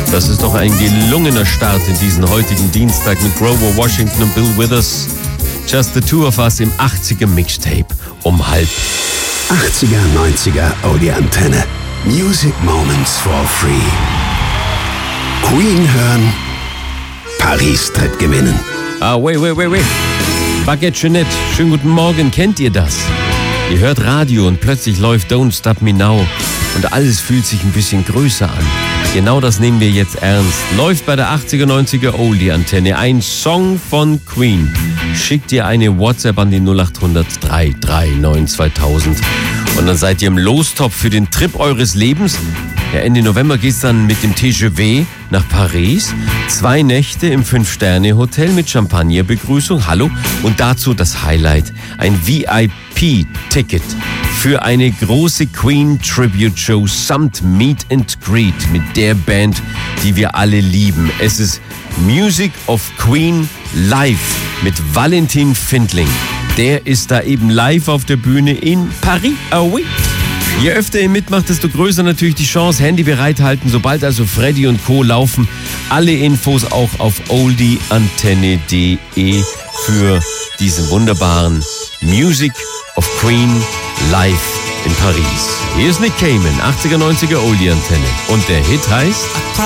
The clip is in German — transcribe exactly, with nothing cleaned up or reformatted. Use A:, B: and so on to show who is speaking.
A: Das ist doch ein gelungener Start in diesen heutigen Dienstag mit Grover Washington und Bill Withers. Just the Two of Us im achtziger Mixtape um halb.
B: achtziger, neunziger Audi-Antenne. Music Moments for Free. Queen hören, Paris tritt gewinnen.
A: Ah, wait, wait, wait, wait. Baguette Jeanette, schönen guten Morgen, kennt ihr das? Ihr hört Radio und plötzlich läuft Don't Stop Me Now und alles fühlt sich ein bisschen größer an. Genau das nehmen wir jetzt ernst. Läuft bei der achtziger, neunziger Oldie-Antenne ein Song von Queen. Schickt ihr eine WhatsApp an die null acht hundert, drei drei neun zweitausend und dann seid ihr im Lostopf für den Trip eures Lebens. Ja, Ende November geht's dann mit dem T G V nach Paris. Zwei Nächte im Fünf-Sterne-Hotel mit Champagnerbegrüßung. Hallo. Und dazu das Highlight. Ein V I P-Ticket für eine große Queen-Tribute-Show samt Meet and Greet mit der Band, die wir alle lieben. Es ist Music of Queen live mit Valentin Findling. Der ist da eben live auf der Bühne in Paris. Ah oui. Je öfter ihr mitmacht, desto größer natürlich die Chance. Handy bereithalten, sobald also Freddy und Co. laufen. Alle Infos auch auf oldieantenne punkt de für diesen wunderbaren Music of Queen live in Paris. Hier ist Nick Cayman, achtziger, neunziger Oldie-Antenne. Und der Hit heißt...